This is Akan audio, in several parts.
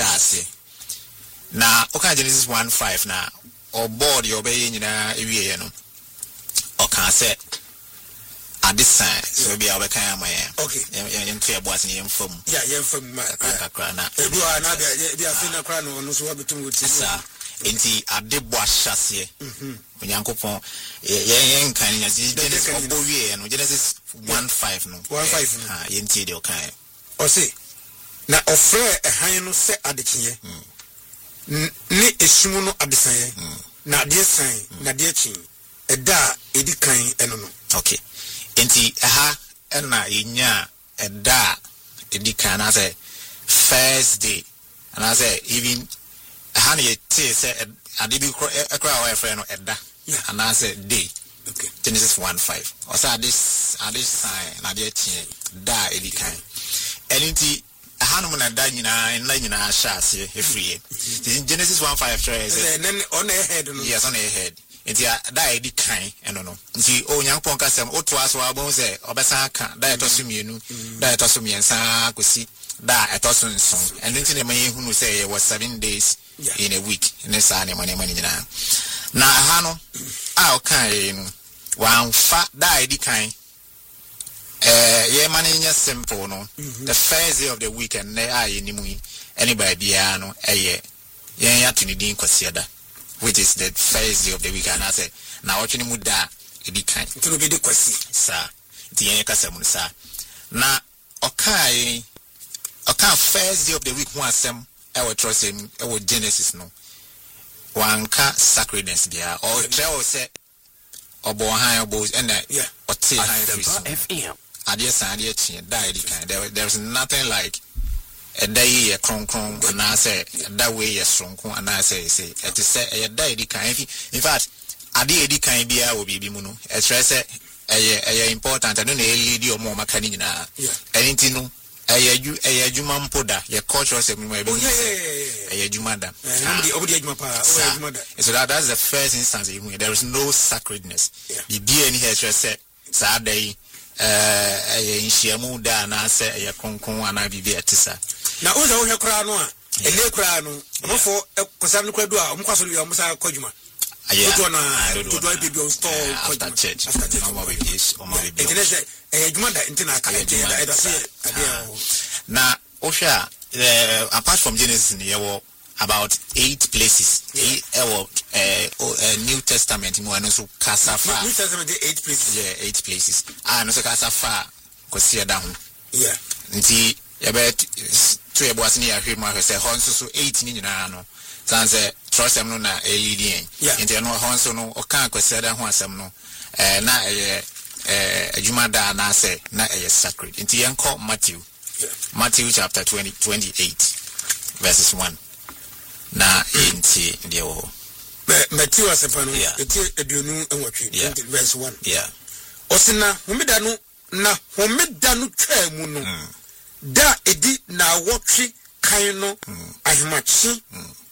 chase na oka Genesis 1:5 na or board your bay nyina ewie no oka say at this time so be our kind my okay yen to boss ni yemfam yemfam ma kakra na edu na be afina kra no so wabetum wuti sa enti adebo ahyase onyankopon yen kan nya Genesis obowie no Genesis 1:5 no 1:5 ha yenti de okan o say na ofre ehan no se adekiye ni esum no adesan na de san na de chi eda edi kan eno no okay enti aha na yenya eda edi kan na say first day and I say even aha na yete say ade bi ekra wa efre no eda and I say day okay Genesis 1:5 o say this sign na de chi da edi kan enti hanum na da nyina shase efriye Genesis 1:5 says then on ahead no yes on ahead enti da edi kan eno no nti onyankopon kasem oto aso abon se obesa aka da etoso mienu da etoso miensa akosi da etoso nson and nti ne man hunu say ye was 7 days in a week ne sa ne mane nyina na ha no a okan no wanfa da edi kan yeah, managing simple no. The first day of the weekend, anybody be no, yeah, to need consider, which is the first day of the weekend. I say, now what you need da, it be kind. To be the question, sir. The Yankasamun, sir. Now, okay, first day of the week, one sem, I will trust him, I will Genesis no. One car sacredness there, or travel set, or born high bows, and yeah, or tea high FM. There's nothing like a day a cron and I say that way a strong and I say it is a day in fact a day can be our baby muno a stress a important I don't know lady or more mechanic anything a juman poda your culture say a jumada so that's the first instance there is no sacredness the be any hair said Saturday inshiamu da na se ye konkon ana bibi etisa na uza wo hekra no a ele kra no mofo kosa no kwadu a omkwaso yo musa kwadwuma to na to do bibi on store after church no bibi internet juma da intina ka da se na osha apart from Genesis ni yewo about 8 places New Testament mu anoso kasafa New Testament 8 places 8 places no kasafa kosia da ho nti yebet to yebo asini ya hwe ma se honso so 8 ni nyina no sanse trosem no na elidien nti no honso no oka kosia da ho asem no na adwuma da na se na sacred nti yenko Matthew chapter 28 verses 1 na enti ndewo Matthew asefano eti eduonu enwatwe verse 1 osina homeda no twa mu no da edi na wotwe kan no ahemachi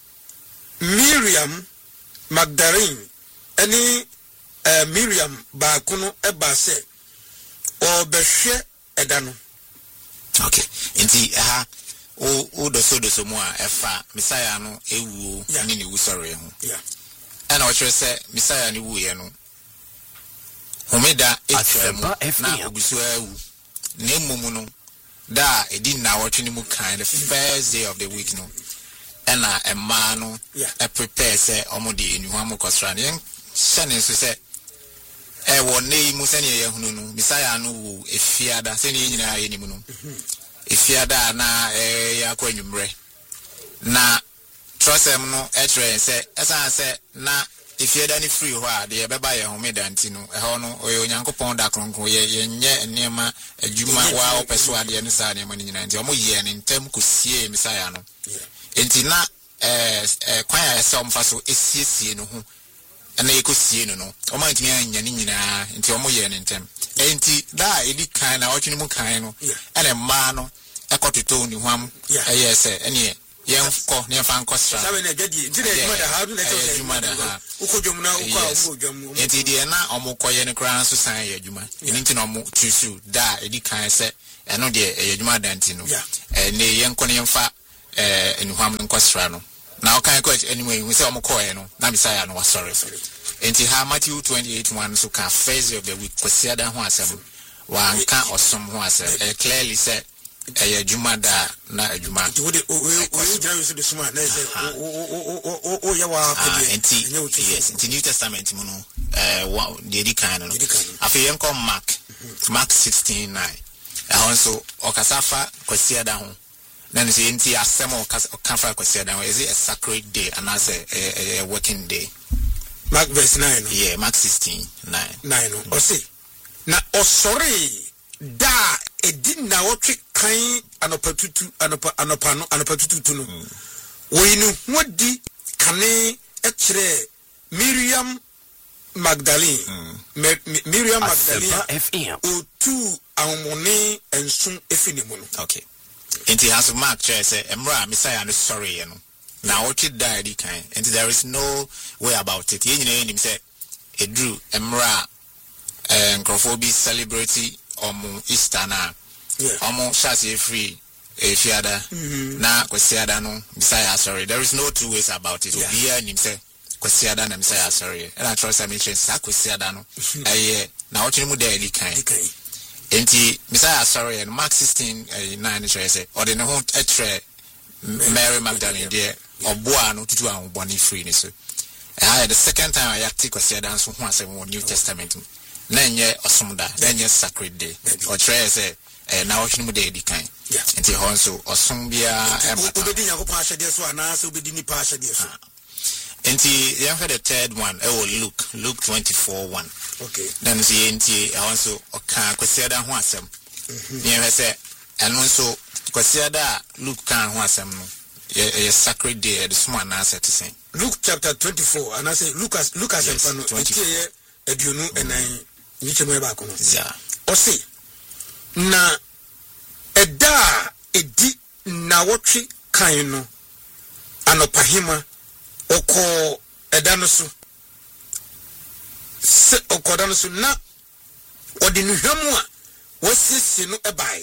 Miriam Magdalene ani Miriam ba kuno eba se obehwe eda no okay enti o doso mo a efa Messiah no ewu ni ne wusore ho ana o chere se Messiah ni wuye no homeda etwam na oguso ewu na mumu no da edi na wotwe ni mu kan the first day of the week no ana emma no prepare se omode enuham kosra ne shane so se wo nei mu se ne ye hunu no Messiah no wu efiada se ne nyina ye ni mu no efiada na ya kwanwumre na trosem no etre se esa se na efiada ni free ho a de beba ye homeda ntino ho no oyo nyankopon da kronkron ye nye nema adwuma wa opeso ade ne sa ne mani nyina nti omo ye ne ntem kosie Messiah no enti na kwan ya se omfa so esiesie no ho na yekosie no omo ntimi anya ne nyina nti omo ye ne ntem enti da edi kan na otwini mu kan no ene ma no ekototo ni hwam ayese ene yenko ne fa nkosra sabe na gadi ntine jumada ha do na tete jumada ha ukodwom na ukodwom enti de na omokoye ne kran so san ya adwuma enti na omo tusu da edi kan se eno de jumada ntino ne yenko ne yemfa enuham nkosra no na okan coach anyway we say omokoe no na Messiah no was sorry enti ha Matthew 28:1 so ka phase of the week kwasiada ho asem wa nka osom ho asem clearly say jumada na ajuma yes in the New Testament mu no the edikan no afi yenko Mark 16:9 also okasafa kwasiada ho na nso enti asem okafa kwasiada ho is it a sacred day and as a working day. Mark verse 9 no? Yeah, Mark 16:9 o say na osori da edin na wotwe kan anopatutu no woyinu hodi kane ekire Miriam Magdalene o tu awmone ensun efinimu no. Okay, enti has Mark say emra Messiah no sorry no na wotwe da edi kan enti there is no way about it. Ye nyina nim say edru emra nkrofo bi celebrate Easter na omo shasi free fiada na kwasiada no Messiah sorry. There is no two ways about it. Obiya nim say kwasiada na Messiah sorry. And I trust I mention sa kwasiada no na wotwe mu da edi kan enti Messiah sorry. And Mark 16:9 say or the no etre Mary Magdalene there oboa no tutu an boni free ni so the second time I act kwasiada so ho asem wo New Testament na nye osomda na nye sacred day or try say na wotwe mu da edi kan enti ho so osom bia obedi yakopon ahede so ana se obedi ni pa ahede so enti you have the third one Luke 24:1 okay then see enti ho so oka kwasiada ho asem you say eno so kwasiada Luke kan ho asem no a sacred day the small answer to say Luke chapter 24 and I say Lucas and Pano eduonu enan nichemo ba kono o say na eda edi na wotwe kan no anopahima oko eda no so se okoda no so na odi no hwamu a wasisi no ebai.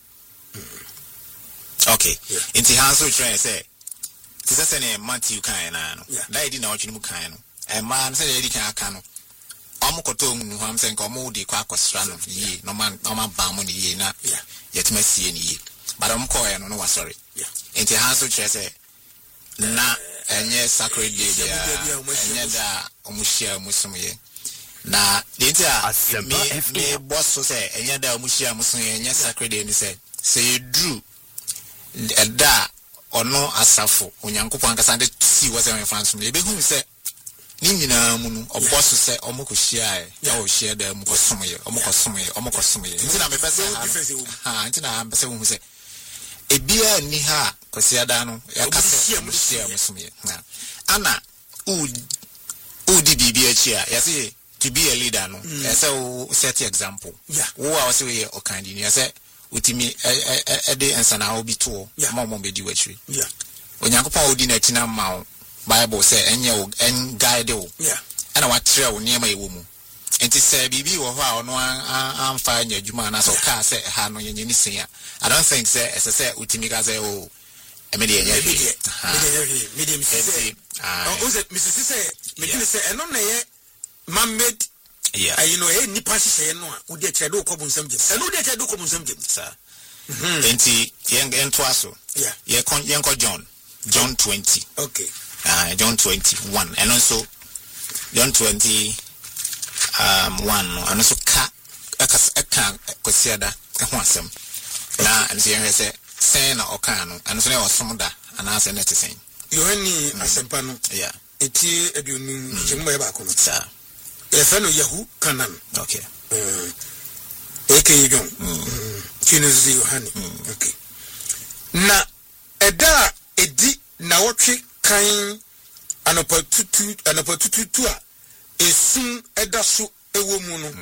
Okay, inti hanso try say tisa sene Matthew kan na no da edi na wotwe mu kan no man say edi kan aka no amukoto mu ham say nka omo di kwa akosra no yi no man ba mu ni yi na yetima sie ni yi but am call no was sorry inti hanso try say na enye sacred day dia enye da omuhia musumye na inti a me boss so say enye da omuhia musumye enye sacred day ni say drew da ono asafo onyankopon ankasa de si wase me France me be hu se ni nyina mu no oboso se omokohia ya o hia da mu kosomye omokosomye ntina me pese ha ntina pese hu se ebia ni ha kwasiada no ya kasa musomye na ana udi bibia achi a ya say to be a leader no ya say o set example wo a wase we okandi ni ya say utimi ede ensana obi to mama bedi wachiri onyankopon odi na tina ma Bible say enye wo en guide wo ana watre wo niam ewo mu enti say bibi wo ho a ono amfa nya adwuma na so ka say ha no yenye ni sen a I don't think say say utimi ka say o emede yenye medium say o say Mrs. say me say eno na ye man-made you know nipa hye no a wo de kire do ko bunsam gem eno de kire do ko bunsam gem sir enti yen to aso yen ko John 20 okay John 21 and also John 20 1 and also ka kwasiada ho asem na and say na oka no and so na osomda and answer net say yohani asempa no eti eduonu chemba ba ko no sir efeno yahu kanan okay eke John chinuzi yohani okay na eda edi na wotwe kan anopatutu a esun eda so ewo mu no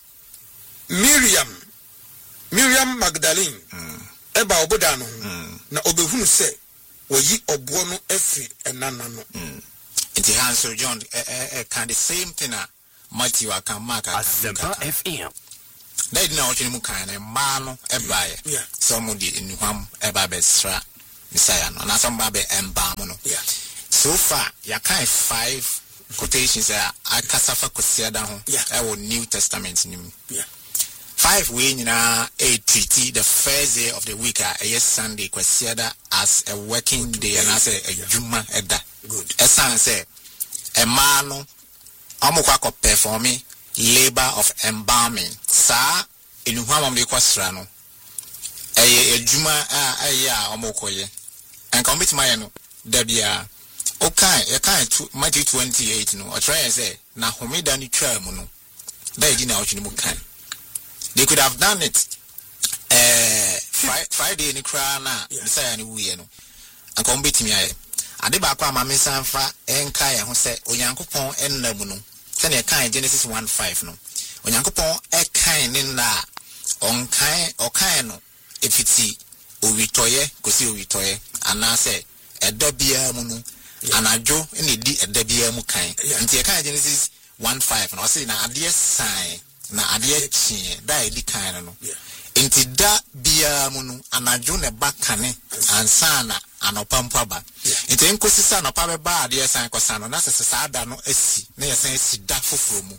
Miriam Magdalene eba oboda no na obehunu se woyi obo no efri enana no it answer John can the same thing Matthew aka Mark Asempa FM na idina wotwe mu kan na ma no ebae so mo di enuham eba besra Messiah no na some babe embalm no so far ya kind 5 quotations I kasafa kosiada ho e New Testament nim 5 we nyina a treaty the first day of the week a Sunday kosiada as a working day and as a juma eda good esan say a man no amukwa performing labor of embalming sa enuhama mbe kwasra no eye ejuma a omokoye and commit my no dabia okay Matthew 28 no try say na homeda ni twa mu no da edi na otwini mu kan they could have done it Friday ni kra na Messiah ni wuye no and commit me aye ade ba kwa mame sanfa enka ye ho se onyankopon enna mu no se na kan Genesis 1:5 no onyankopon ekan ni na onkan no efiti owitoye kosi owitoye anase edabia mu no anajo ene di edabia mu kan nti ekan Genesis 1:5 no say na ade sign na ade chie da edi kan no nti da bia mu no anajo ne bakane ansana anopampa ba nti enkosisa no pa be ba ade sign kosa no na sesa ada no asi na yesa asi da foforo mu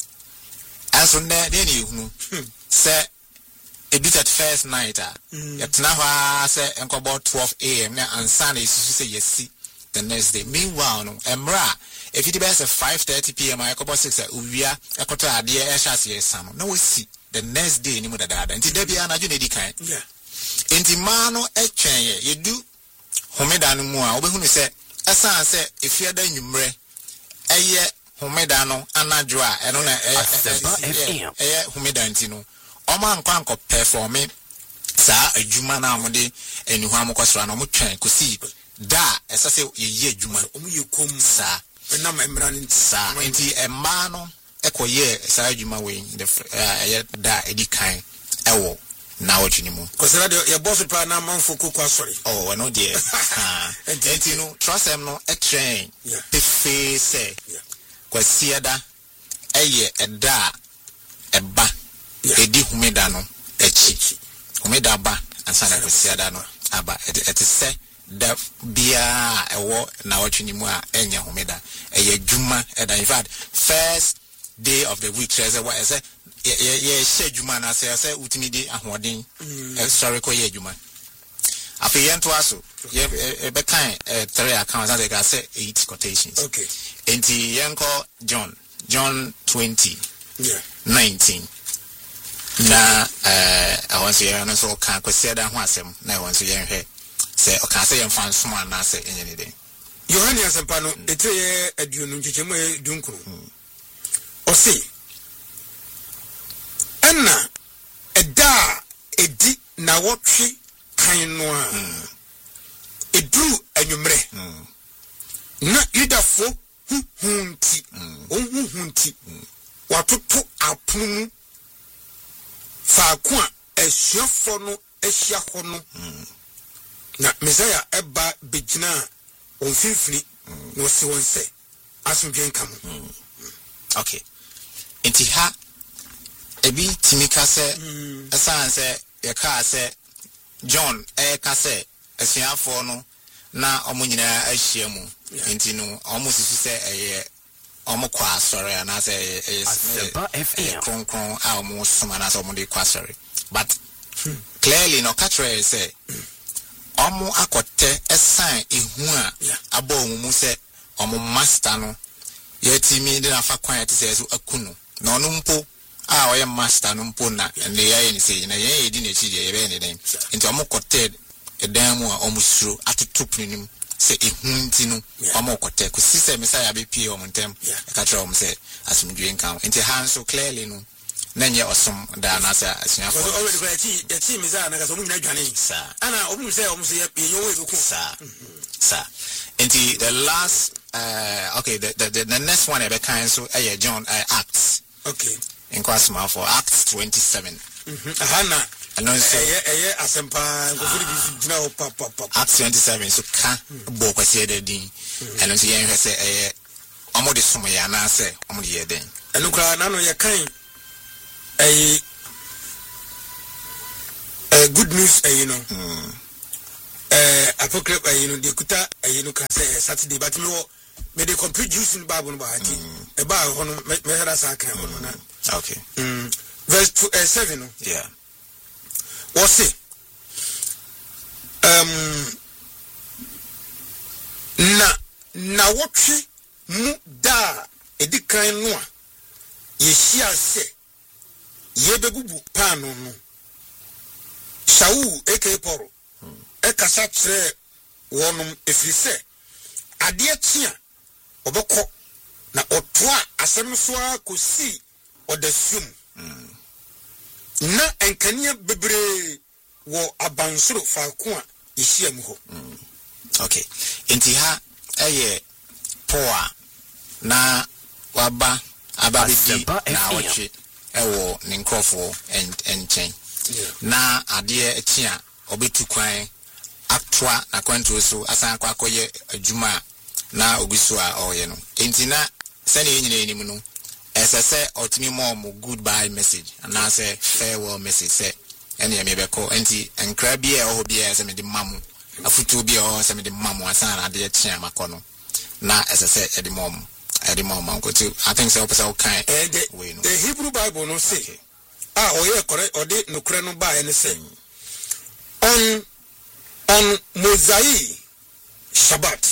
aso ne de ni hunu se a bit at first night yetna ho say enkobo 12 am na ansana isusu say yesi the next day meanwhile no emra if it be 5:30 pm enkobo 6 uwia ekoto ade e hase yesam na wasi the next day ni mu dada nti da bia na ju ne di kan nti ma no etwen yedu homeda no mu a obehunu se esan se efiada nwumre eye homeda no anajo a eno na eye homeda nti no Oma nkwanko performing sa adwuma na amode enuhu amokosra na omotwen kosi da esase ye adwuma omuyekom sa na memra nsa enti emma no ekoye sa adwuma we the da edikan ewo na wotwini mu kosra de ye boss pa na manfo kokwa sori oh no de enti no trust em no etren pefe se kwasiada eye eda eba edi humeda no echi humeda ba ansana kwasiada no aba it is say da bia ewo na wotwini mu a enya humeda eye djuma eda in fact first day of the week says what is ye she djuma na say utimi di ahoden historical ye djuma afi yento aso ye be kan 3 accounts that they say 8 quotations okay enti yenko John 20 19 na awanso ye no so kan kwasiada ho asem na awanso ye hwe se oka se ye fan so na se enyene de Yohane asempa no eteye aduonu nchechemu e dunkuru osi enna eda edi na wotwe kan no a edru anwumre na yidafo hunti watoto apunu faako a esuafo no ehia ho no na Messiah eba begina onfifiri no se wonse asundwen kam okay enti ha ebi timika se esan se ye ka se John ka se esuafo no na omunyina ahia mu enti no omususu se eye omukwa asori ana se konkron a omusuma na se omude kwa asori but clearly no katre say omu akote esan ehu a abo omumu se omu master no yetimi de na fa kwan yete se akunu na onu mpo a oye master no mpo na ne yaye ni se na yaye edi na chi de yebe ne den nti omu kote edan mu a omu suro atotopu nim se ehunti no omu kote ko si se Messiah be pie omu ntem katre omu se asumdwe nkan nti hanso clearly no nanye osom da na sa asuafo so already kwa ti Messiah na ka so mu nyina dwane sa ana omu se omu se ye yowe ku sa nti the last okay the next one ebe kan so John Acts okay in kwasma for Acts 27 ahana anonso asempa ngofuri bi gina o pop Acts 27 so ka bo kwase de din anonso yen hwese omo de somo ya na se omo de yeden enukra na no ye kan good news you know apocalypse the kuta can say Saturday but me they complete juice in Bible about it about okay verse 7 yeah what's it na wotwe mu da edikan no a yehia se yebegubu pano no Shaul aka Paul ekasa kire wonum efrise ade atia obekọ na otoa asem so akosi odasum na enkania bebre wo abansoro faako a yehia mu ho okay enti ha eye Paul na waba ababidi na oche ewo ne nkrofo enchen na ade atia obetu kwan atwa na kwanto so asan kwa koye adwuma na ogusu a oye no enti na sene yenyina enim no esese otimi mo goodbye message na say farewell message say ene ye mebeko enti enkra bi e ho bi e se me de mamu afutu bi e ho se me de mamu asan na ade atia makono na esese ede mom ko to I think so person kan the Hebrew Bible no say okay. Oye correct ode nokure no ba ene say on Mosai Shabbat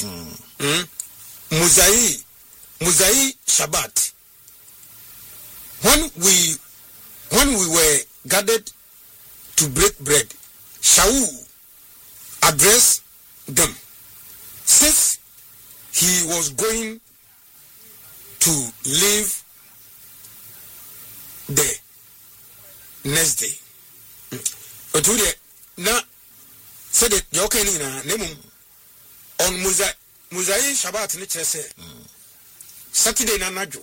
Mosai Shabbat when we were gathered to break bread Shaul addressed them since he was going to leave the next day. Otude na said it yokeni na nemum on Mosai Shabbat ni chese Saturday na najo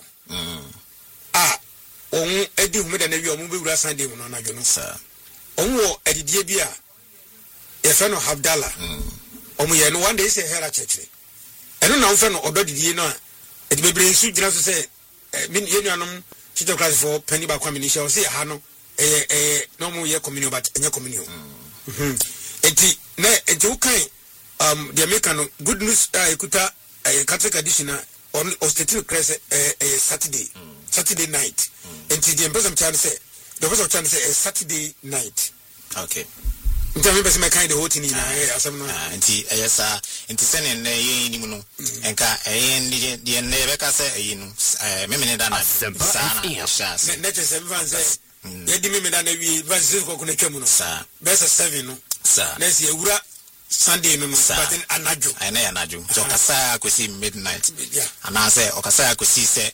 on edi humeda na wi omu be wura Sunday mu na najo no sa onwo edidie bi a e fe no Havdala omu ye no one day say hera church eno na mfe no ododidie no a edi bebre nsu gina so say min ye nuanom chito class for penny ba kwamini she o say ha no no mu ye communion but enye communion enti na enti ukan the American good news ekuta Catholic edition on obstetric class Saturday night enti the person trying to say Saturday night okay nti me bese me kind the whole thing na asem no nti eyesa nti sene na ye ni mu no enka eye de na be ka se eyi no memene da na sa na sha se net 7 van say ye di memene da na wi verse ko na twam no sa verse 7 no sa na si ewura Sunday no but anajo na ya anajo so kasa akosi midnight ana se okasa akosi se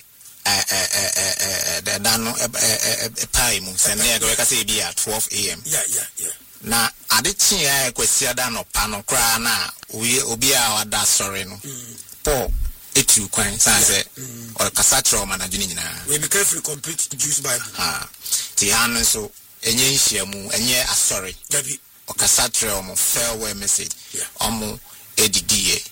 da no pai mu se na ya do ka se bi at 12 am yeah na adichi ya kwesi da no pa no kra na obi a wada sorry no Paul etu kwan sanse or kasa tro ma na dwuni nyina we be careful complete Jewish Bible ti han so enye nhia mu enye asori dabi o kasa tro mo farewell message omo edidie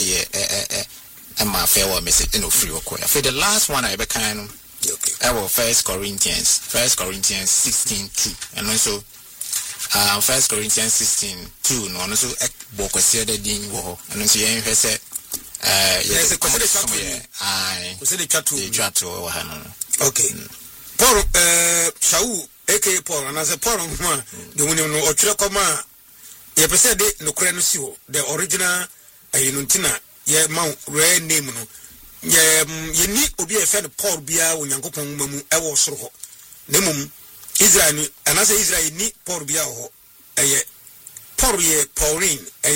ma farewell message no free okoya for the last one I be kind no okay 1 Corinthians 16:2 and also 1 Corinthians 16:2 no no so bokwese da din wo no so yen hwese yes consider chat wo ha no okay Paul Shaul aka Paul and as a Paul the one no otwere koma ye pese de nokure no si ho the original ayinuntina ye ma re name no ye ni obi e fe Paul bia onyankopon mamu e wo soro ho nemum Israel and as Israel ni Paul bia ho Paul ye Pauline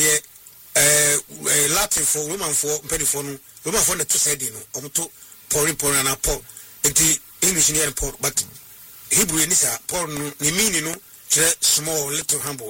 Latin for Roman for penifo no Roman for the two side no omoto Pauline na Paul enti English ni Paul but Hebrew ni sa Paul no ni meaning no small little humble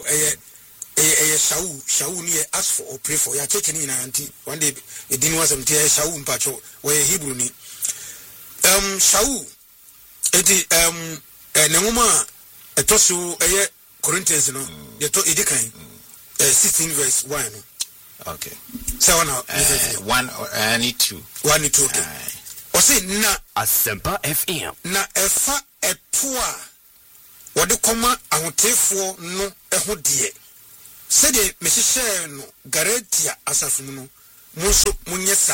Shaul ni ask for or pray for ya church ni na anti one day e didn't want something Shaul mpacho we Hebrew ni Shaul enti Nehuma etosu Corinthians no de to edikan 16 verse 1 no okay so now 1 and 2 okay o say na Asempa FM na efa eto a wode koma ahotefo no eho de said the Mrs. no Garetia Asafumuno Muso Munyesa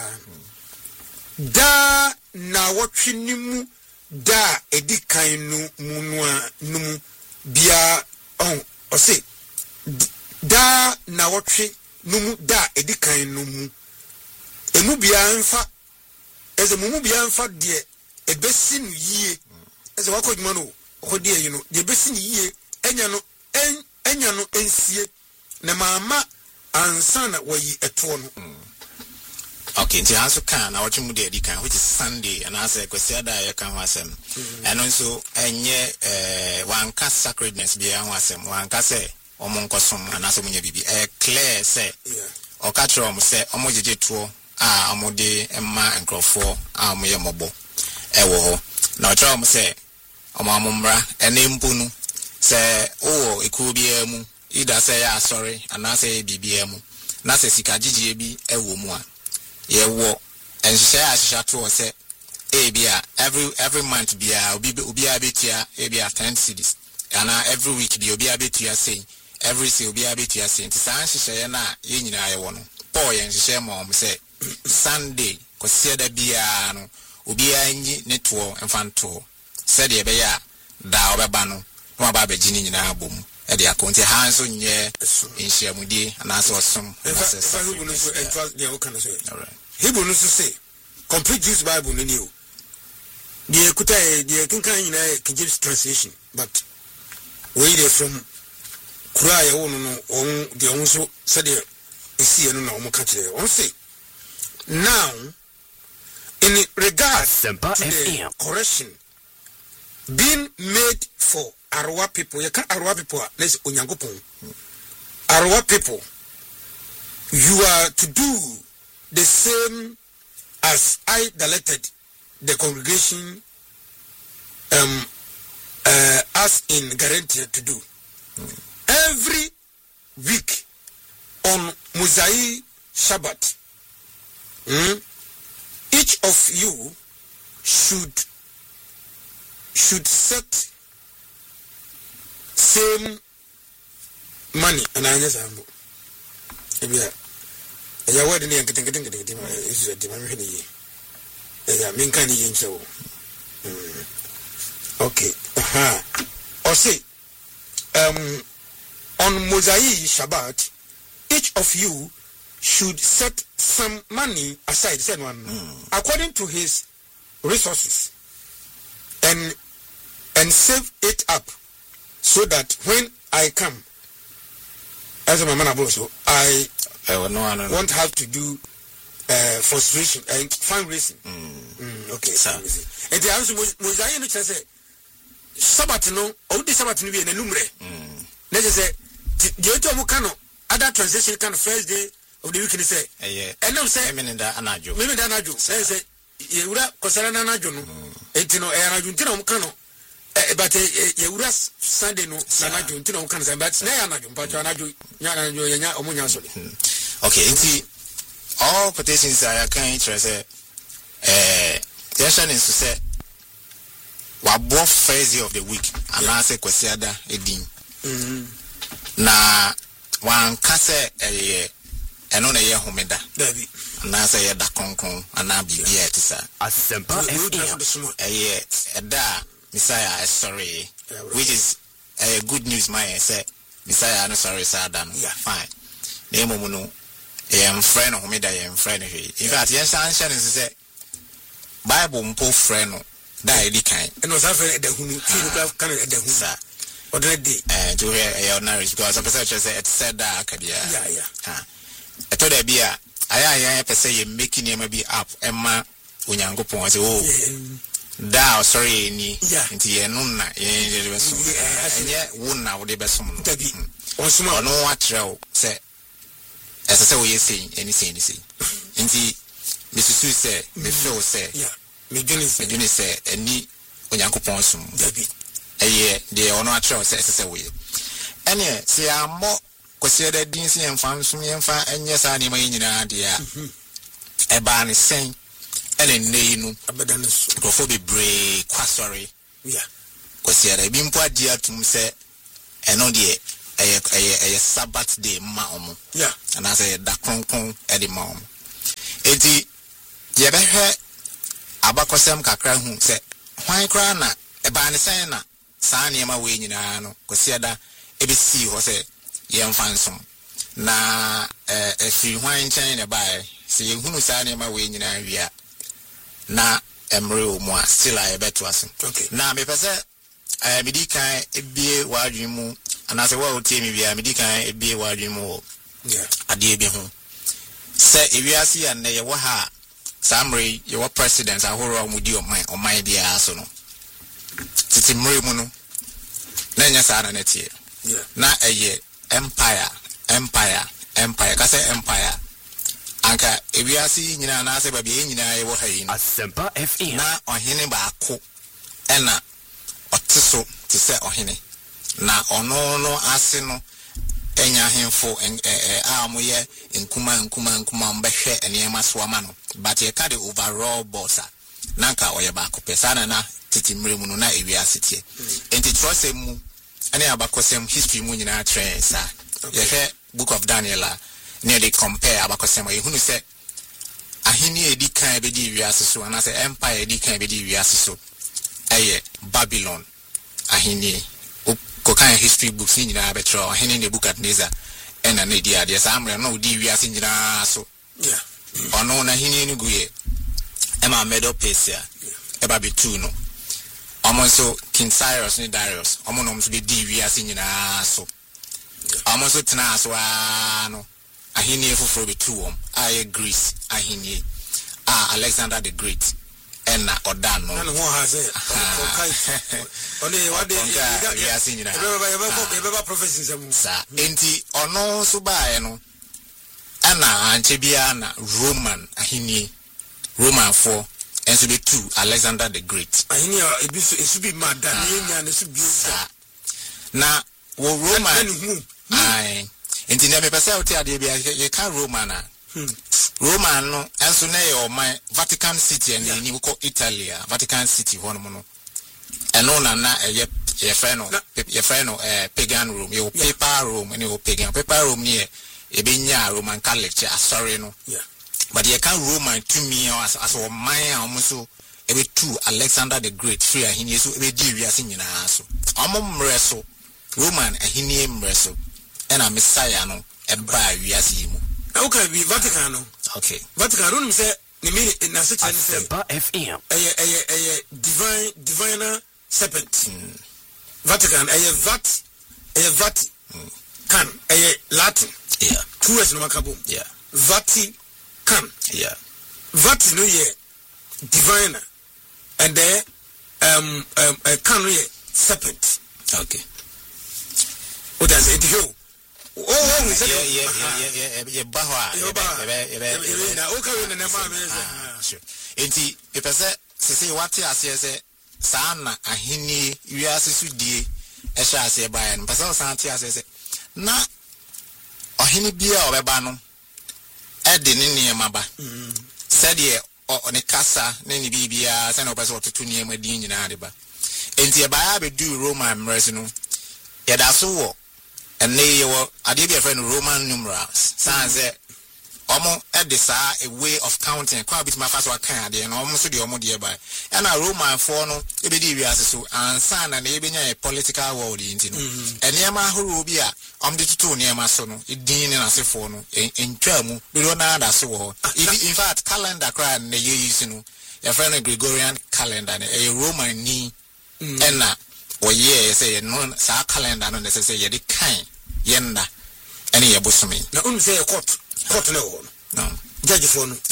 da na watchinimu da edikainu munwa numu bia o say da na watchi numu da edikainu mu emu bia mfa eze mumu bia mfa de ebesi nu yie eze wakodwuma no okodi eyi no de ebesi nu yie enya no ensie na mama ansa na wayi eto no. Okay, nti also can na watch mu de edi kan which is Sunday and as a kwesiada ya kan wasem and also enye wanka sacredness bia wasem wanka se omonkosom anaso munye bibi clear say o ka tro mo se omojeje tuo a omode emma enkrofo a omoye mobo ewo ho na o tro mo se omamumra ene mpunu se o eku bia mu ida say ya sorry anase bibia mu na se sika gigie bi ewo mu a yewo enhye to say bia every month bia obi abetia bia 10 cedis and every week bi obi abetia say every say obi abetia say nti san hye na ye nyina ye wo no paul ye nhye mo say Sunday ko sieda bia no obi anyi ne to emfanto said ye be ya da obeba no no aba be gini nyina abom e de akonti hanso nye nhyiamudie anaso osom Hebrew no say complete Jewish Bible no new. The kuta the kinkan nyina King James translation but we dey from kura ya wono no on the onso said the esi no na omo ka kire on say now in regards to the correction being made for Arwa people, you can't Arwa people, let's Unyangopon. Arwa people, you are to do the same as I directed the congregation as in Garentia to do. Every week on Muzai Shabbat, each of you should set same money and I just am ya word ni ngeting is the money ya minka ni yencho okay or say on Mosai Shabbat each of you should set some money aside said one according to his resources and save it up so that when I come as a man also I won't have to do frustration and fundraising. Okay, so and the answer was I know say Sabbath no or the Sabbath no be na numre. Let's say the to mo kano other translation kind of first day of the week ni say and now say me da anajo say yewura kosara na anajo no etino anajo ntino mo kano but yewura Sunday no na anajo ntino mo kano say but na anajo mpacho anajo nya omunya so. Okay, inti all quotations are kind interest yes say wabo first day of the week and I say kwesiada edin na wan kase eno na ye homeda dabi na say da konkon ana bibia etisa asempa eda Messiah sorry which is good news my say Messiah no sorry sada no fine na emomu no friend homeda friend in fact yes answer is say Bible mpo friend no da edikan and was after the hunu can the hunu already to hear knowledge because person say it said that akadia I told there be aya person you making him be up emma Onyankopon say oh da sorry ni nti ye no na ye de beso enye wo na wo de beso no tabi onsuma no atreo say say we say anything nti mesusu say me feel say me dwuni say ani Onyankopon sum dabi eye de ono atreo say we ene say amo kwese da din say emfa sum emfa enye sa ni mai nyina de a eba ne sen ene nei no abedanes grofo be brave kwasori kwese da bi mpo adi atum say eno de a Sabbath day ma omo. Yeah. And I say da kronkron e di ma omo. Enti ye be hwe abakosem kakra hu se hwan kra na e ba ne sen na saa niema we nyina no kosiada e be si ho se ye mfa nsom na efi hwan chen ne bae se ye hunu saa niema we nyina wia na emre o mo a still a beto aso. Okay. Na me pese medi kan ebie wadwen mu anase wa otie mi bia medi kan ebie wadwen mu. Yeah. Ade bi ho se ewiase ya na ye wo ha samre ye wo president ahoro mu di oman bia so no titi mre mu no na nya sa na netie. Yeah. Na eye empire ka se empire anka ewiase nyina na se ba bia nyina ye wo ha yi Asempa FM na ohene ba ko ena otiso ti se ohene na ono no ase no enya hemfo amoye nkuma mbehwe enema so ama no but ye ka the overall boss nanka oye ba ko pesa na titi mre mu no na ewiase tie enti trose mu ene abakosem history mu nyina trensa ye hwe book of Daniel near they compare abakosem ye hunu se ahini edi kan be di wiase so na se empire edi kan be di wiase so eye Babylon ahini kokan history books ni nyina betro ahini ne Nebukadnezar ena ne di ade sa amre no di wiase nyina so. Yeah. Ono na ahini ni guye ema Medo Persia eba betu no omo so King Cyrus ni Darius omo no so be di wiase nyina so omo so tena so no ahini efoforo betu aye Greece ahini Alexander the Great ena oda no na ho ha se oni wade wiase nyina ebe prophecies am sa enti ono so bae no ana anche bia na Roman for enso be two Alexander the Great ahini ebiso esubi madan yenya na esubi na wo Roman ai enti na me pesa oti ade bia ye ka Roman na Roman no enso na ye o man Vatican City and ni ko Italy Vatican City hono mo no eno na ye friend no pagan Rome ye paper Rome and ye pagan paper Rome ni ebenya Roman Catholic sorry no. Yeah. But ye can Roman to me as o man almost ebe two Alexander the Great free ahini so ebe di wiase nyina so amomre so Roman ahini emre so ena Messiah no eba wiase mu. Okay, be Vatican no. Okay. Vatican no say ni me na se chen say Asempa FM divine serpent. Vatican vat can Latin. Yeah. 2 words no makabo. Yeah. Vatican. Yeah. Vat no ye divine and there can ye serpent. Okay. What does it do? Oh, yeah, bahwa na okay na ma sure. Enti epese sese wate ase se saa na ahini wiase sudie ehya ase bae no pese san ate ase se na ohini bia obeba no ede ne niema ba said ne kasa ne ni bibia se na opese otutu niema din nyina de ba enti e baa be du Roman mres no yeda so wo ene ye wo ade bia friend Roman numerals sanze omo edisa a way of counting kwa bit ma faso kan ade no omo so de omo de ba na Roman for no e be di wiase so ansa na e benya a political world inti no enema horo bi a om de tutu niema so no edin ni na se for no entwa mu be do na da so wo in fact calendar cry na ye use no your friend Gregorian calendar a Roman ni ena oye say no sa calendar no say ye de kan yenda ene ye bosome na say court no judge for no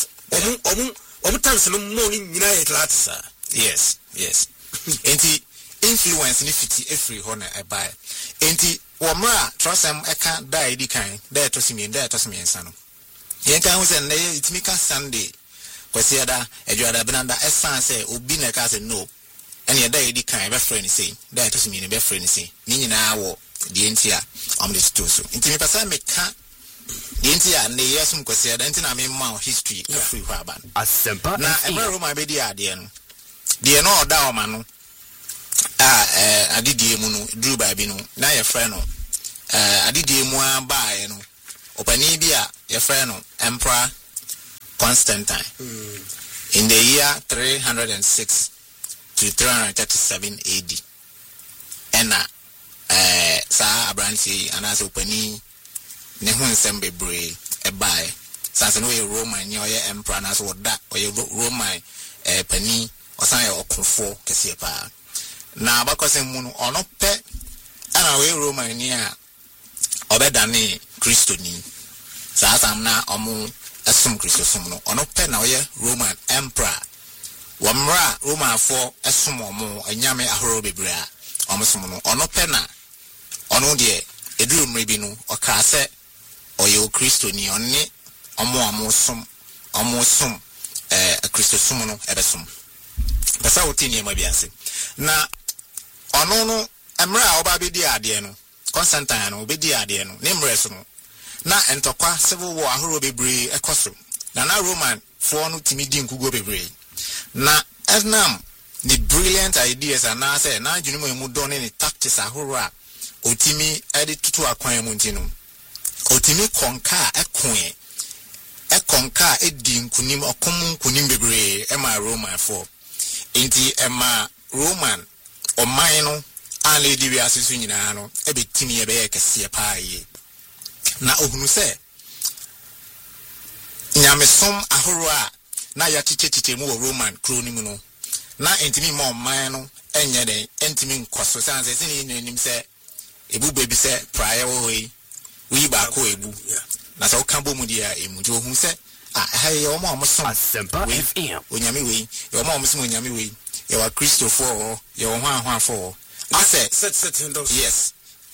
omu times no morning nyina ye class. Yes enti influence ni fiti every hona e buy enti womra trosem eka dai di kan da to simi sano yen kan say na it make Sunday kwesi ada ejuada benanda esan say obi na ka say no ene da di kan be friend say da to simi be friend say ni nyina wo di enti a am the to so enti me pesa me ka Yenti ya ne yesum kwesi ada nti na me ma history free kwa ban Asempa na ebe Roma be di ade no de no oda o ma no adidie mu no dru ba bi no na ye frɛ no adidi mu abae no opani bi a yefre no Emperor Constantine in the year 306 to 337 AD ena sa abranti anase opani ne ho nsem bebre ebae sanse no ye Roman ni oye emperor na so woda oye Roman pani osan ye okonfo kese pa na abakose mu no ono pe ana we Roman ni a obedane Kristo ni sa sam na omu asum Kristo sum no ono pe na oye Roman emperor wamra Roman fo asum omu anyame ahoro bebre a omu sum no ono pe na ono de eduru mrebi no oka se oye Kristo ni onne omu sum Kristo sum no ebesum pesa wotini ma biase na ono no emra oba bedi ade no Constantine no bedi ade no ne mreso no na entokwa civil war ahoro bebre ekoso na Roman fo no timi di nkugo bebre na Etnam the brilliant ideas and na say na adwunu mu don ne tactics ahoro a otimi edi tutu akwan mu ntino otimi konka ekonka edi nkunim okom nkunim bebre ema Roman fo enti ema Roman oman no ale di wi asesu nyina no ebetimi ebe kese paaye na ohunu se nyamesom ahoro a na ya chiche mu Roman kronim no na entimi ma oman no enye den entimi nkoso sanse sini nim se ebu bebi se prayer we ba ko ebu na so kan bo mu dia emu jo hu se hey o ma omosom Asempa FM onyame we o ma omosom onyame we ye wa Christopher ye ho afo I said yes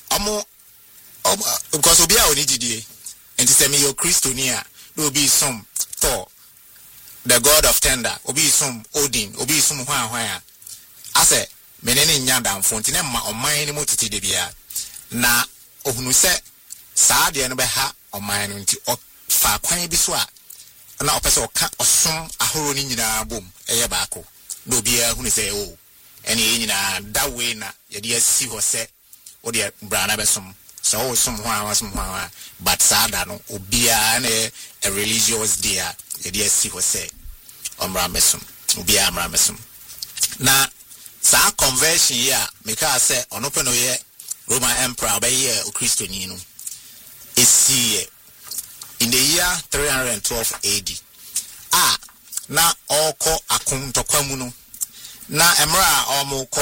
because obi a oni didie enti se me yo Christo ni a no be some Thor the god of thunder obi some Odin obi some hwan a ase menene nya damfo enti na ma oman ni motiti de bia na ohunu se saa de no be ha oman no enti o fa kwan bi so a na opese o ka osom ahoro ni nyina bom eye baako do bia hunu se o eni nyina da we na ye de asi ho se o de brana besom so o som hwan but saa da no obia na a religious day ye de asi ho se omra mesum obia amra mesum na saa conversion ya meka say onope no ye Roman emperor be ye o Christoni no esi in the year 312 AD na oko akontokwa mu no na emra omukọ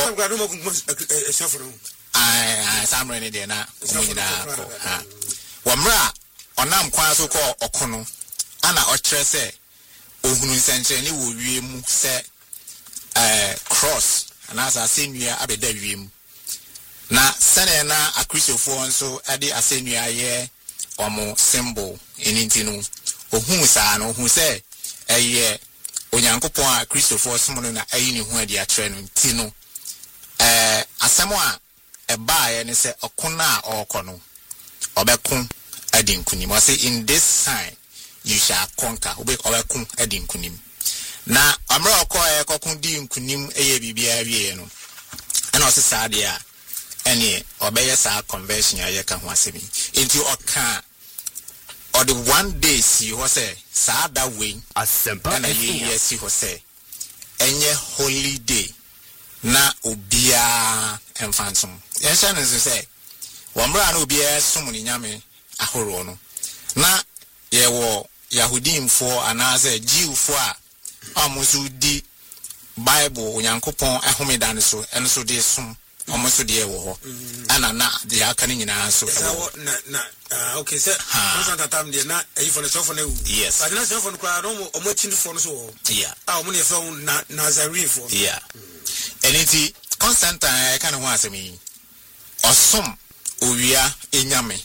samre ne de na omuyina ko wamra onam kwan so ko okono ana ochire se ohunu nsenche ni wo wiem se cross ana sa senua abeda wiem na sene na akristofo nso ade asenua ye omo symbol enintinu ohun sa no ohun se eye onyankopon a kristofo somo na ayi ni hu ade atre no ntino asemo a ebaaye ne se okona okono obekun adinkunim o say in this sign you shall conquer obekun adinkunim na amra okoye kokun di nkunim eye bibia wie no na o se saade a ene obeye sa conversion aye ka ho asemi enti oka or the one day si ho say sa da way Asempa na ye si ho say enye holiday na obia emfansom yen sha no say wamra na obia som ni nyame ahoro no na ye wo yahudim fo anaze jiw fo a amusu di bible onyankopon ahomedan so enso de som omoso de wo ho ana na de aka ni nyina so okay sir constant time de na e for the so for na yes but na so for kwa no omochindi for no so yeah omo ne so na Nazarene for yeah eniti constant kind of ho asemi osom owia enyame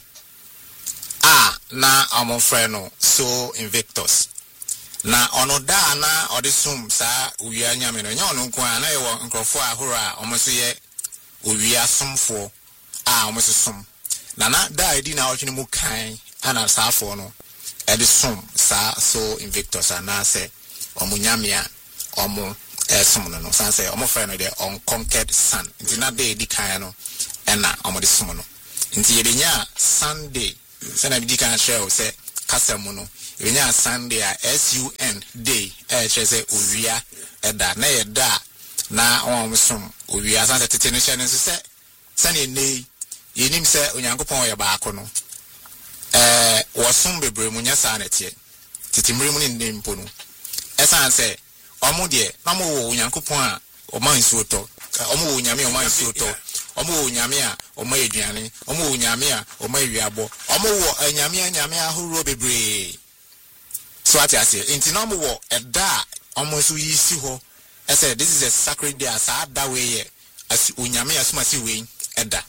na amofre no so Invictus na onoda na odisum sa owia nyame no nya ono nko na ye wo nkrofo ahoro a omoso ye owia somfo omoso na da edi na otwene mu kan ana saafo no edisum sa so Invictus na se omunyame a omo som no sanse omofre no de unconquered sun nti na da edi kan no na omodisum no nti yebenya Sunday sana bidi kan share say kasamu no yebenya Sunday a SUN day chese owia eda na yeda na omsom owia san tete no share nso say sane nei yenim say onyankopon ye baako no wasum bebre munya sa na tie titimre mu ne mpo no esan say omo de na mo wo onyankopon a o man nsuo to omo wo nyame o man nsuo to omo wo nyame a o ma aduane omo wo nyame a o ma wiabo omo wo nyame ahoro bebre so ati ase enti na omo wo eda omo so yisi ho I said this is a sacred day as that way as unyame asuma si we eda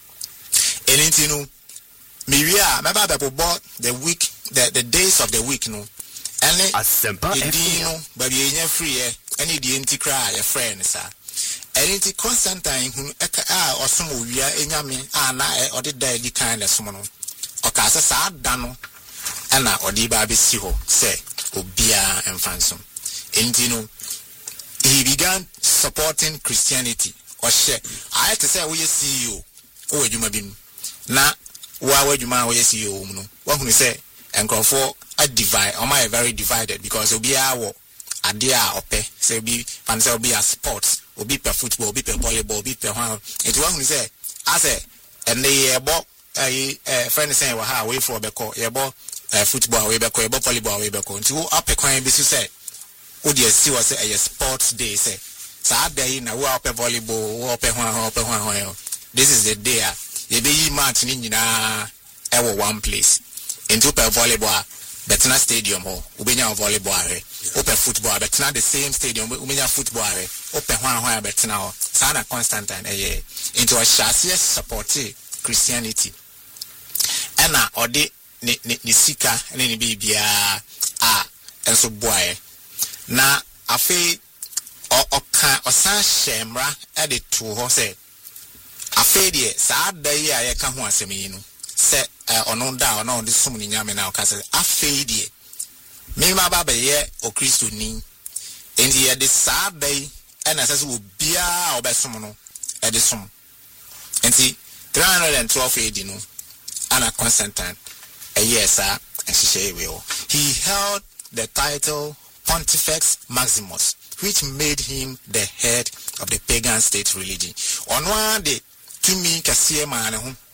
enti no miria meba be bo the week the days of the week no ene Asempa no baby enya free any the enti cry your friends sir enti Constantine hu eka osum owia enyame na odi da di kind esum no okasa sa da no na odi ba be si ho say obia emfansum enti no he began supporting Christianity or share I to say we CEO o adwuma bim na wa adwuma we CEO no wa hu say enkrofo a divide o my very divided because obia wo ade a ope say bi fan say obi a sports obi per football obi per volleyball obi per one it wa hu say as and they bo friend say wa ha we for beko ye bo football we beko ye bo volleyball we beko nti wo apekwan bi so say Odi esi was a sports day say sa day na wo ope volleyball wo ope hwan this is the day ye be yi match ni nyina e one place into per volleyball Betna stadium ho ubenya volleyball are open football betna the same stadium ubenya football are open hwan betna ho sa na Constantine into a chassis support Christianity ena odi ni sika ene ni bibia enso boy na afi oka osan shemra e de to ho se afi de sa da yi a ye ka ho asem yi no se ono da ono de sum ni nyame na oka se afi de me ma ba ye o Kristo ni endi ye de sa da yi e na se obia obesom no e de sum enti 312 AD no ana Constantine yesa he held the title Pontifex Maximus, which made him the head of the pagan state religion. On one day, to me, Cassia man,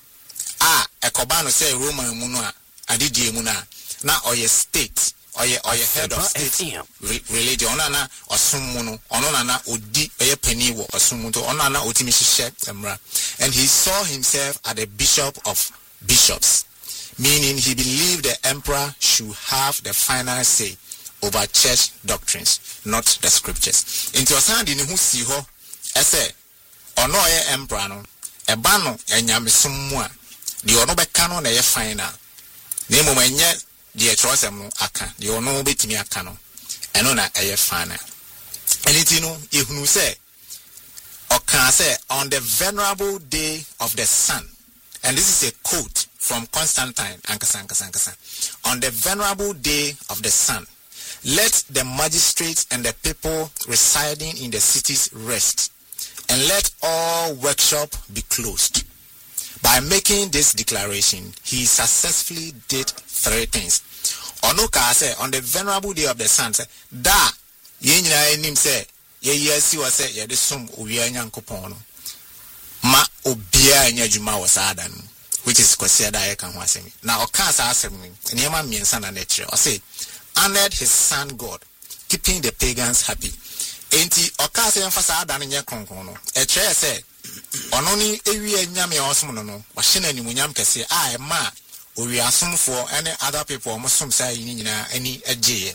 a cobano say Roman Muna, Adidi Muna, now or your state, or your head of state religion, onana or sumuno, onana odi a penny or sumuto, onana utimishi emra. And he saw himself as the bishop of bishops, meaning he believed the emperor should have the final say over church doctrines, not the scriptures. Into a sound in who see ho, I say, or no emperor, a bano, and yamisumwa, the onobe canon, a final. Name when yet the atrocem aka, the ono bit me a canon, and on a final. And it you know, if you say, or can say, on the venerable day of the sun, and this is a quote from Constantine, Ankasan. On the venerable day of the sun, let the magistrates and the people residing in the cities rest, and let all workshop be closed. By making this declaration, he successfully did three things. Onoka say on the venerable day of the sun, say da ye nyina enim say ye yesi wa say ye de som owia nyankopon no ma obia anya djuma wo saada no, which is kwasiada ye kan ho asemi. Na oka sa asemi ni ema miensa na nature o say honored his son God, keeping the pagans happy. Enti okase emphasize adan nye kronkron no. E kire se ono ni ewie nyame osum no no. Wa hye na nimunyam kese a e ma owi asomfo and other people omosom say yin nyina ani agye.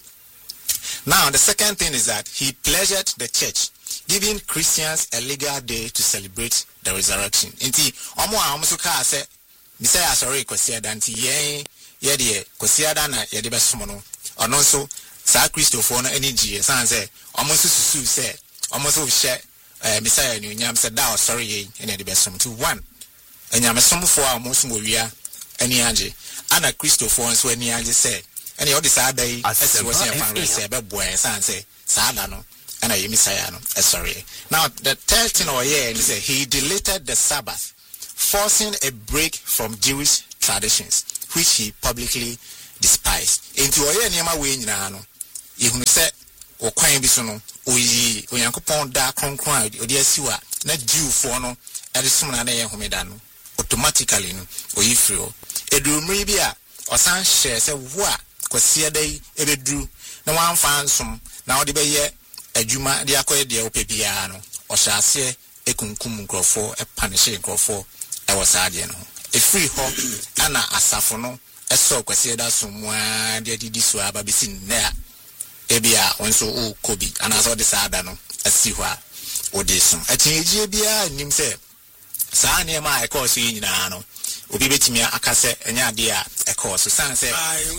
Now the second thing is that he pleasured the church, giving Christians a legal day to celebrate the resurrection. Enti omo a omo so ka se Messiah sorry kwasiada nti ye de kwasiada na ye de besom no. Ono so sa Christopher no energy san say almost susu say almost share Messiah ni nyam say da sorry ye ene de besom to one enyam somfo a almost mo wia ani age ana Christopher so ani age say ene o de sa da yi ese wo say fan say be boy san say sa da no ana ye Messiah no sorry. Now the third thing or here is say he deleted the Sabbath forcing a break from Jewish traditions, which he publicly despised. Into oye niyama we nyina no, yehunu se okwan bi so no, oyi Onyankopɔn da kronkron odi asiwa na Jew for no edesum na ye homeda no automatically no oyi free o. Edurumri bi a osan hye se wo a kwasiɛ dai ebeduru na wanfa nsom na ɔde bɛyɛ adwuma de akɔyɛ de opebia no ɔhyase ekunkum nkrɔfo epanishe nkrɔfo ɛwɔ saade no efiri hɔ ana asafo no ɛsɔ kwasiɛ da somwa de didi so aba bisi nna ebia onso o kobi ana so de saada no asi hɔ a ode som atinjie bia nim sɛ saa ne ma ɛkɔ so nyina no obi betimi akase enya ade a ekọ so san se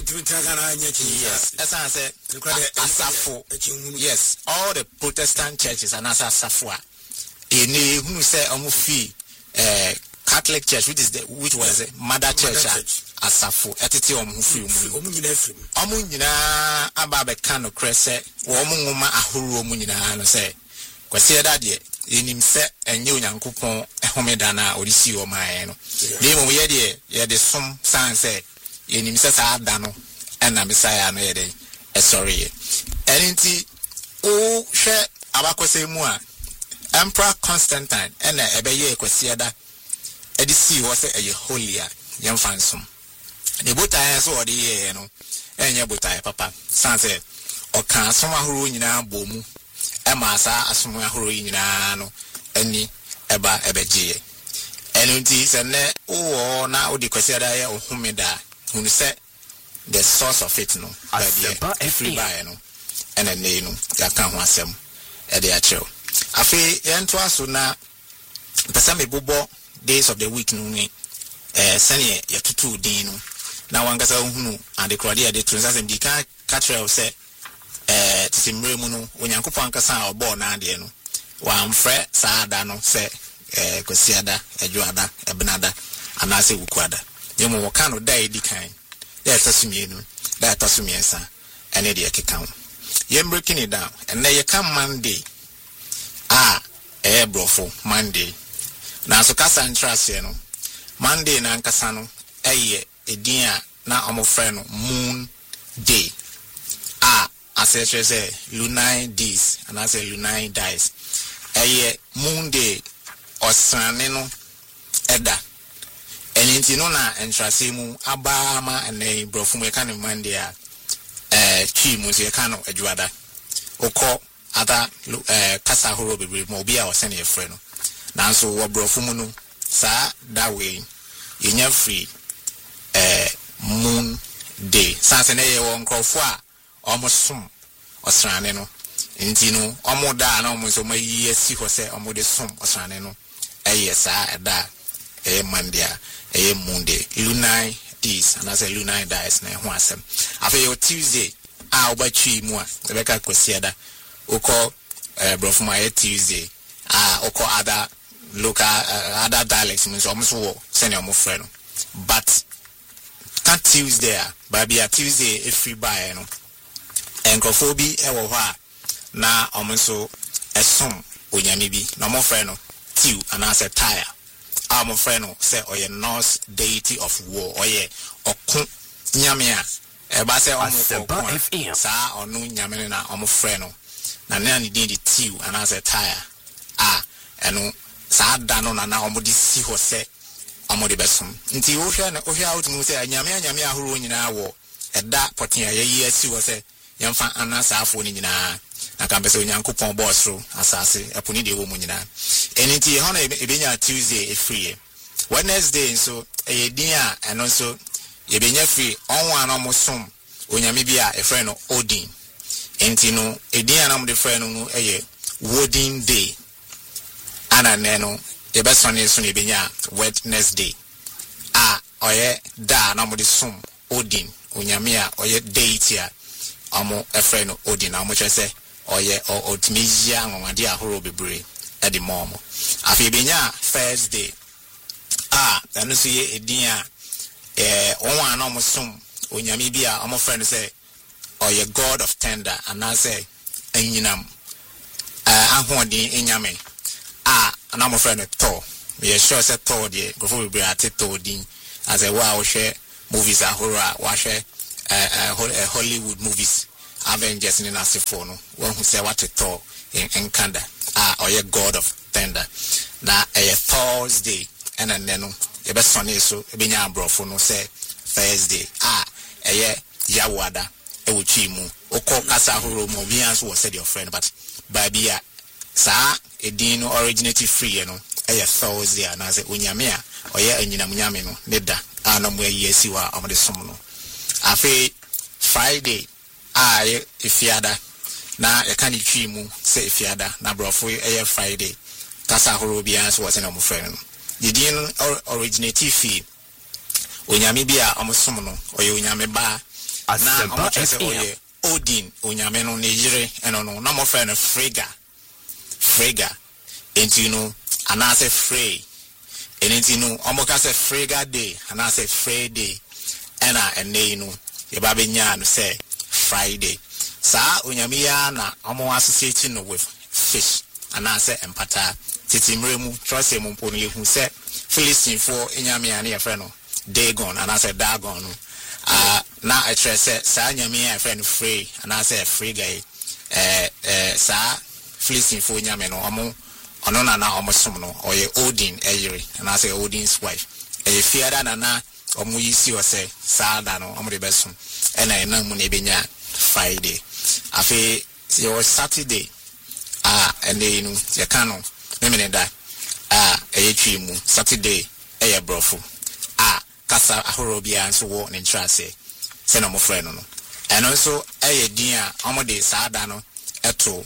yes san se asafo yes all the Protestant churches and asafo a ene hunu se omo fi Catholic Church which was the mother church asafo etete omo fi omo nyina aba be kan no krese wo omo nwoma ahoro omo nyina no se kwase da de enim se enye Onyankopɔn ehomeda na orisi o man no nemo ye de som san se enim se sa da no na Messiah no ye de sorry enti o hwe abakose mu a Emperor Constantine na ebeye kwase da edisi wo se eye holia yemfansom ne botae so ode ye no enye botae papa san se o kan som ahoro nyina bomu emasa asomu ahoro nyina no ani eba ebeje enunti se ne o na odi kwase da ye ohumeda hunu se the source of it no every buy no ena ne no yaka ho asem e de achew afi yento aso na pesa me bobo days of the week no ni sene ye tutu din no na wangasa hunu ade krade ade transasem di ka katrel se tisimre mu no Onyankopɔn ankasa obo na ade no wa mfre saada no se kwasiada adwoada ebenada anase wukuada yemo woka no dai di kan da tasumie da tasumiensa ene de ekeka ho yem breaking it down and na ye come Monday brofo Monday na so kasa ntrase no Monday na ankasa no edin a na omofre no Moon Day asese say lunar days and I say lunar dies Moon Day osrane no eda eninti no na entrase mu abama ene brofo mu kan Monday a twi mu se kan no adwada okọ ada kasa horo bebre mo obi a osene efre no nanso wo brofo mu no sa that way yenya free Moon Day sanse na ye won krofo a omosom osrane no nti no omoda na omo so mayi asi ho se omode som osrane no sa eda Monday Moon Day lunar days and as a lunar dies na ho asem afa yo Tuesday obatwi mu a ebeka kwasiada okọ brofo my Tuesday okọ other local other dialects means almost wo senior mo frɛ no but can Tuesday babia Tuesday free buy no enkofo bi ewo hɔ a na omonso esom onyame bi na mo frɛ no tiu anase tire mo frɛ no say oye Norse deity of war oye okun nyame a eba se omo sa onu nyame na omo frɛ no na na ni di tiu anase tire eno sa da no na omo di si ho se omo de besom nti wo hwɛ na wo hwɛ out mu say nyame ahoro nyina wo eda poten ya yi asi wo se yemfa anasa afo ni nyina na ka pese Onyankopɔn bosro asase aponi de wo mu nyina eniti ho na ebenya Tuesday free Wednesday nso din a eno nso yebenya free onwa na mo som onyame bi a efre no Odin enti no edin a na mo de frɛ no no Woden Day ana neno yebesone so na ebenya Wednesday oye da na mo de som Odin onyame a oye deity a amo efre no Odin na mo kyerɛ oye otmizia ngwade ahoro bebre edi momo afi benya Thursday anu so ye edin a onwa na mo som onyame bi a amo friend say oye God of Tender and I say anyinam ahodi enyame na mo friend Thor me sure say Thor dey go for be at Thor din as a wow share movies a horror wa share Hollywood movies Avengers in asifo no one who say what Thor in Kanda or ye God of Thunder na Thursday and then no e be Sunday so e be nya brofo no say Thursday Yawada e wo twi mu okọ kasa horo mu bi anso was said your friend but babia sa edin no originated free no Thursday na say onyame a oye anyina munyame no ne da ana mu ayi asiwa amde som no afi Friday ifiada na e kan twi mu say ifiada na brofo Friday kasa horo bi anso was na mu friend no the din originated free onyame bia omosom no oye onyame ba na omochese oye Odin onyame no ne yire eno no na mo friend Frega enti no anase Frey enti no omoka se Frega day anase Frey day ena ene no ye ba benya no say Friday sa onyame ya na omo associate no with fish anase empata titimremu trust mu mpo no ye hu se Philistine for enyame ya na ye friend no Dagon and I said Dagon na I try say sa nyame a friend free and I say free guy sa Philistine for nyame no omo ono na omo som no oye Odin eyire and I say Odin's wife fiada na omo yisi o say sa da no omo de besom and na mu na benya Friday afi your Saturday and then you ye kan no me da twi mu Saturday brofo kasa ahoro bia nso wo ne ntrase se na mo frɛ no eno nso din a omo de saada no eto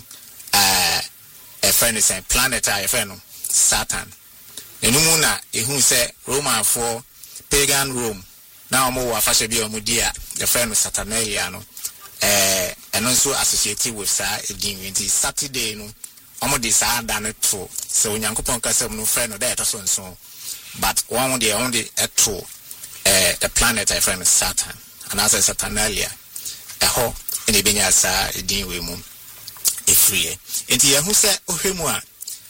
friend say planet a friend no Saturn enu na ehun se Roman for pagan Rome na omo wo afahye bia omo di a friend no Saturnalia no eno nso associated with sa din winti Saturday no omo de saada no to se onyankopon kasa no friend no da eto so but one day only eto the planet I friend Saturn and as a Saturnalia ho in ebenya sa edin we mu efrie enti ye hu se ohwemu a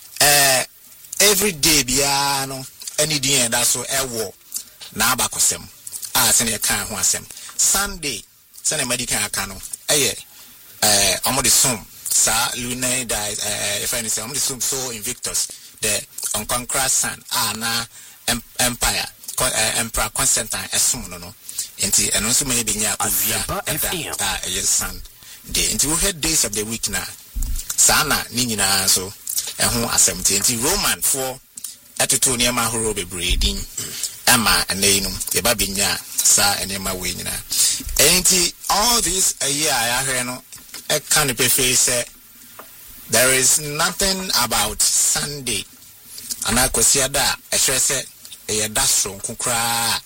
every day bia no any din da so ewo na abakosem se ne kan ho asem Sunday se ne medical aka no omo de som sa lunar dies if I say omo de som so Invictus the unconquered sun na empire Emperor Constantine esum no enti eno nso me benya ovia sun day enti we had days of the week na sana ni nyina so eho asem enti Roman for etoto ne ma horo bebredi ama enenum ye ba benya sa enema we nyina enti all this a year I hear no e kan pefe say there is nothing about Sunday ana kwasiada e hwe say dasro nkukra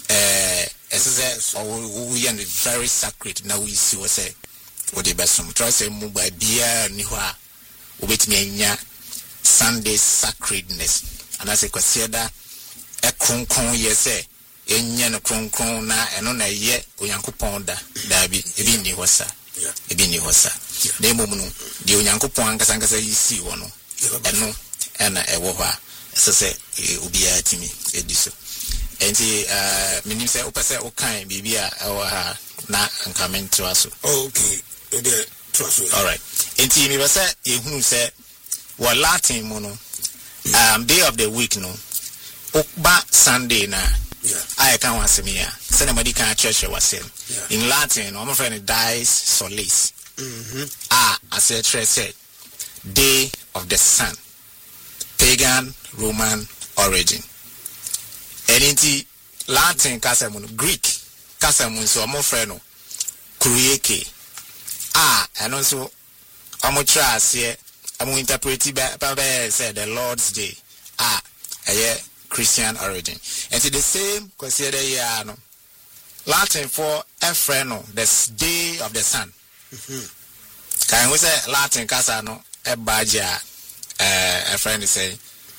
we very sacred now we see what say what the best some try say mu ba bia ni ho a obetimi anya Sunday sacredness and as a kwasiada e kronkron ye say enya no kronkron na eno na ye onyankopon da bi ebi ni ho sa na mum no de onyankopon ankasa yi si wo no eno ena ewo ho a say ubia timi ediso enti minim say opese okan bibia ha na nkamento aso okay the trust all right enti mi be say ehunu say wa Latin mu no day of the week no okba Sunday na I can want to me say na madi kan church wasem in Latin no my friend dies solis I say say day of the sun pagan Roman origin. And in Latin kasamun Greek kasamun so mo freno kurieke and also amo tras here amo interpret say the Lord's Day a Christian origin. And the same consider here no Latin for freno the day of the sun. Can we say Latin kasano e baja a friend say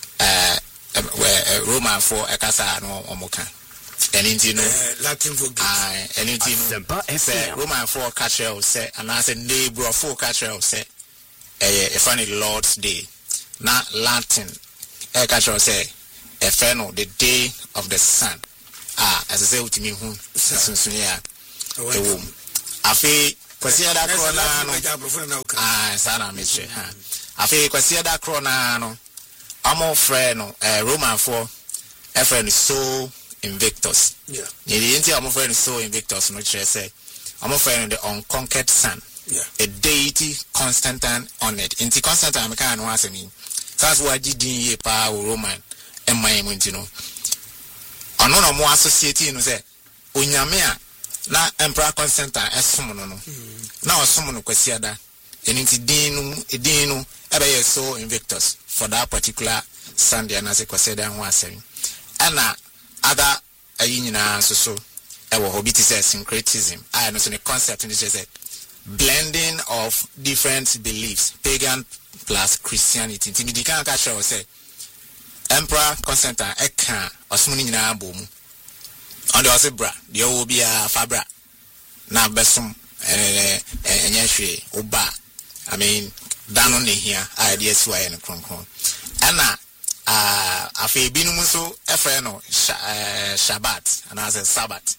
Roman for a casa no omoka. And in Latin for and in say Roman for catcher say and I say neighbor for catcher say a funny Lord's Day. Not Latin a catcher say a friend the day of the sun. As I say, with me, who since we are a woman. I feel Kwasia da Crona no. Sana Mitre. I feel Kwasia da Crona no. I'm all friend, Roman for a friend is so Invictus. Yeah. The entire I'm friend is so Invictus, which I say, I'm a friend of the unconquered sun. Yeah. A deity Constantine on it. Inti Constantine, I can't answer me. That's why GD power Roman and my Montino. I know no more associated in say, Unyamea, na Emperor Constantine, as someone no. Now, someone who Quasiada, and inti Dino, ever so Invictus for that particular Sunday, and as a Quasada and was saying. And other a union so our hobby is syncretism. I know the concept in this is blending of different beliefs, pagan plus Christianity. Timidi can catch or say Emperor Constantine Eka or Smuni na boom. On the Osebra, the will be a fabra. Now besum and Oba. I mean, down on the here, ideas why and Croncon. Anna. Afi binum so efreno Shabbat and as a Sabbath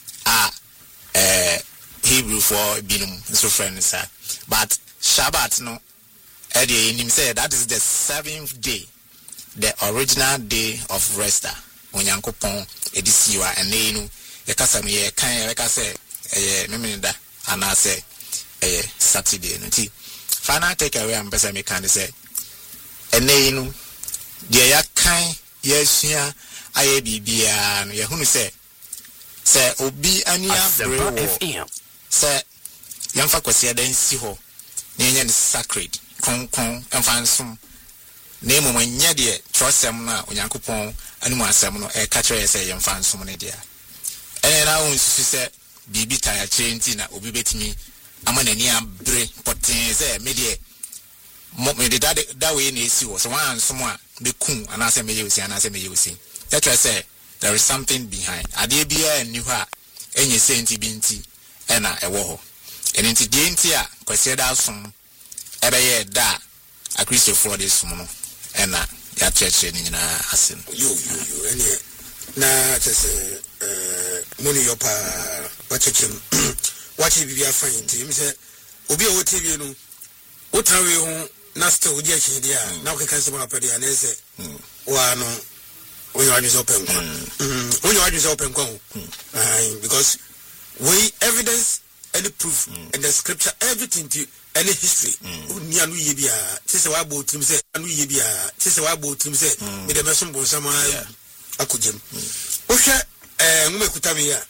Hebrew for binum so friend sir, but Shabbat no Eddie him said that is the 7th day, the original day of rest. Onyankopon edisiwa ene nu yekasa me kan yeka say memenda and I say Saturday no ti final take away am pesa me kan say ene nu dia ya kan yesua aye bibia no ye hunu se obi ani abrewo se yamfa kwase dan si ho na nya the sacred konkon emfa nsum na emu manya de trosem na onyankopon animu asem no e ka kire se yamfa nsum ne dia na unsu se bibi taya chenti na obi betimi ama nani abre poten se me de mo me de that way na esi wo so wan nsum a bekun anase me yewsi anase me yewsi that I say there is something behind ade bia eni ho a enye senti binti ena ewo ho enti de enti a kwase da som ebe ye da a Christopher de som no ena ya church ni nyina asen yo ene na tese money yopa watching watch bibia fine tim say obi o TV no o trawe ho na still oji achi dia na o kan se mo apede ya na say wa no when you are just open when you are just open because we evidence any proof and the scripture everything to any history ni anu ye bia tese wa bo tim say anu ye bia tese wa bo tim say me de meso bo sama akujem o hwe ngume kutami ya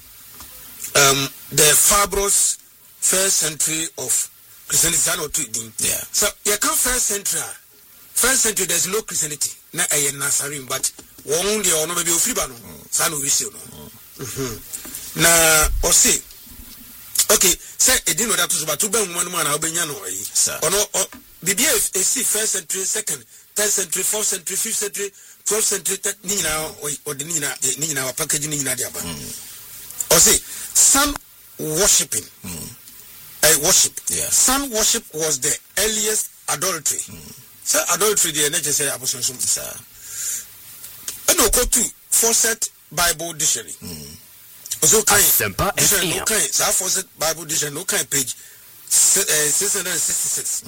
the fabulous first century of Christianity so you come first century there's no Christianity na Nazarene but one day or no maybe ofriba no sanu we say no na o say okay say e didn't know that to but to be woman na obenya no ono bibia e see first century second third century fourth century fifth century 12th century ni na o de ni na package ni na dia ba o say sun worshiping worship sun worship was the earliest adultery so adultery the nature say apostle sir and go to Fawcett Bible Dictionary so kind so Fawcett Bible Dictionary no kind page 666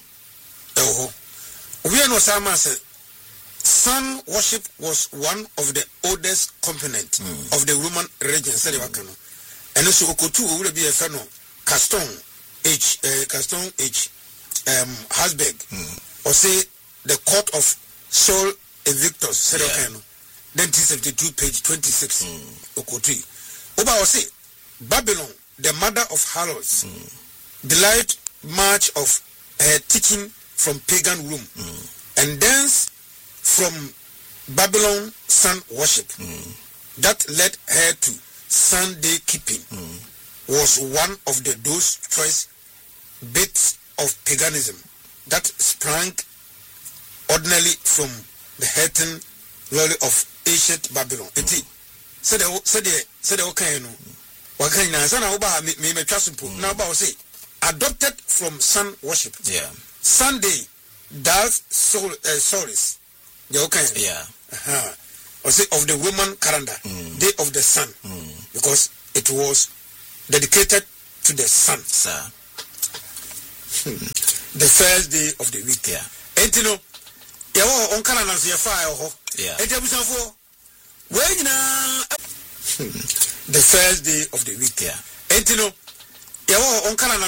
we are no sama say sun worship was one of the oldest component of the Roman religion say the wakano and so okotu we be a fano Caston H Hasberg or say the court of Saul Invictus said okay 1972 page 26 okoti oba or say Babylon the mother of harlots delight much of her teaching from pagan Rome and thence from Babylon sun worship that led her to Sunday keeping was one of those choice bits of paganism that sprang ordinarily from the heathen glory of ancient Babylon. Said the okay no wakan na sana oba me twa simple na oba say adopted from sun worship Sunday does solis the okay or say of the Roman calendar, day of the sun, because it was dedicated to the sun. Sir. The first day of the week. Yeah. And you know, on calendar so fire. Yeah. And the first day of the week. Yeah. And you know, on calendar